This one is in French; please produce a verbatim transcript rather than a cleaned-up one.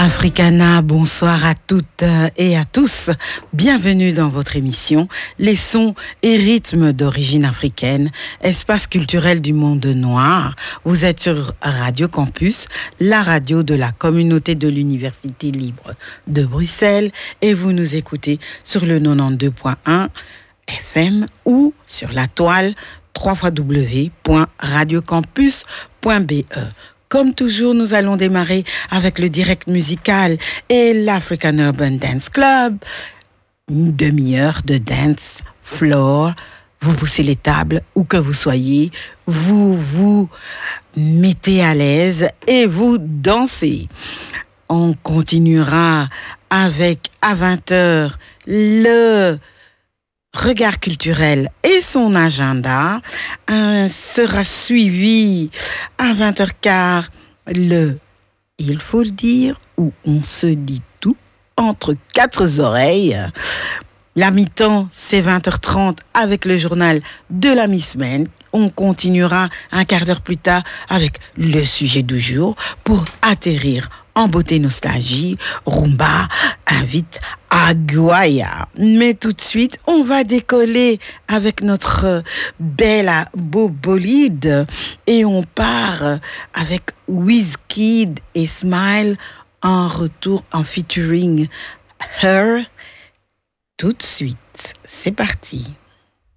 Africana, bonsoir à toutes et à tous. Bienvenue dans votre émission Les sons et rythmes d'origine africaine, espace culturel du monde noir. Vous êtes sur Radio Campus, la radio de la communauté de l'Université libre de Bruxelles, et vous nous écoutez sur le quatre-vingt-douze point un F M ou sur la toile w w w point radio campus point b e. Comme toujours, nous allons démarrer avec le direct musical et l'African Urban Dance Club. Une demi-heure de dance floor. Vous poussez les tables, où que vous soyez. Vous vous mettez à l'aise et vous dansez. On continuera avec, à vingt heures, le regard culturel et son agenda. Un sera suivi à vingt heures quinze le il faut le dire où on se dit tout entre quatre oreilles. La mi-temps, c'est vingt heures trente avec le journal de la Miss Men. On continuera un quart d'heure plus tard avec le sujet du jour pour atterrir en beauté nostalgie. Rumba invite à Guaya. Mais tout de suite, on va décoller avec notre belle beau bolide et on part avec Wizkid et Smile en retour en featuring Her. Tout de suite, c'est parti.